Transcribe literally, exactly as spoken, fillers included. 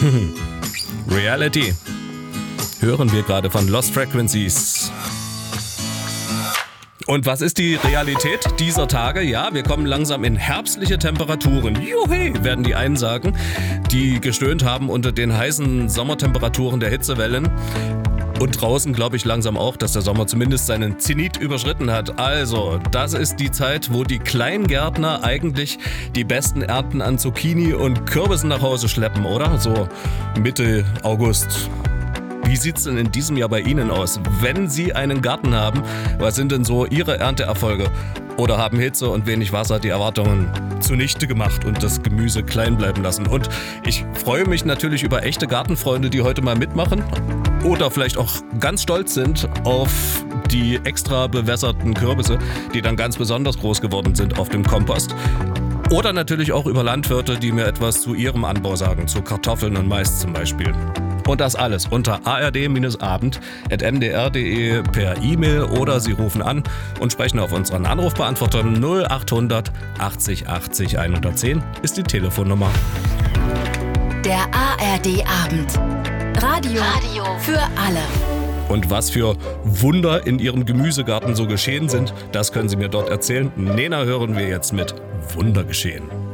Reality. Hören wir gerade von Lost Frequencies. Und was ist die Realität dieser Tage? Ja, wir kommen langsam in herbstliche Temperaturen. Juhu, werden die einen sagen, die gestöhnt haben unter den heißen Sommertemperaturen der Hitzewellen. Und draußen glaube ich langsam auch, dass der Sommer zumindest seinen Zenit überschritten hat. Also, das ist die Zeit, wo die Kleingärtner eigentlich die besten Ernten an Zucchini und Kürbissen nach Hause schleppen, oder? So Mitte August. Wie sieht's denn in diesem Jahr bei Ihnen aus? Wenn Sie einen Garten haben, was sind denn so Ihre Ernteerfolge? Oder haben Hitze und wenig Wasser die Erwartungen zunichte gemacht und das Gemüse klein bleiben lassen? Und ich freue mich natürlich über echte Gartenfreunde, die heute mal mitmachen oder vielleicht auch ganz stolz sind auf die extra bewässerten Kürbisse, die dann ganz besonders groß geworden sind auf dem Kompost. Oder natürlich auch über Landwirte, die mir etwas zu ihrem Anbau sagen, zu Kartoffeln und Mais zum Beispiel. Und das alles unter a r d abend at m d r punkt d e per E-Mail oder Sie rufen an und sprechen auf unseren Anrufbeantworter null achthundert achtzig achtzig hundertzehn ist die Telefonnummer. Der A R D-Abend. Radio, Radio für alle. Und was für Wunder in Ihrem Gemüsegarten so geschehen sind, das können Sie mir dort erzählen. Nena hören wir jetzt mit Wunder geschehen.